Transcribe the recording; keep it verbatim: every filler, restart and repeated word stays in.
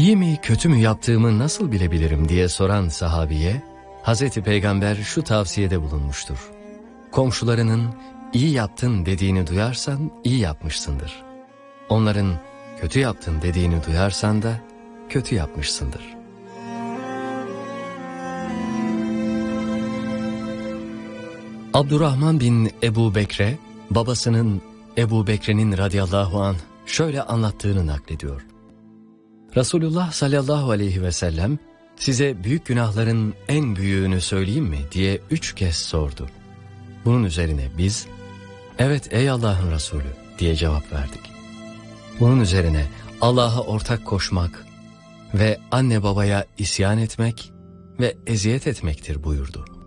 İyi mi kötü mü yaptığımı nasıl bilebilirim diye soran sahabiye, Hazreti Peygamber şu tavsiyede bulunmuştur. Komşularının iyi yaptın dediğini duyarsan iyi yapmışsındır. Onların kötü yaptın dediğini duyarsan da kötü yapmışsındır. Abdurrahman bin Ebu Bekre, babasının Ebu Bekre'nin radıyallahu anh şöyle anlattığını naklediyor. Resulullah sallallahu aleyhi ve sellem, size büyük günahların en büyüğünü söyleyeyim mi diye üç kez sordu. Bunun üzerine biz, evet ey Allah'ın Resulü diye cevap verdik. Bunun üzerine Allah'a ortak koşmak ve anne babaya isyan etmek ve eziyet etmektir buyurdu.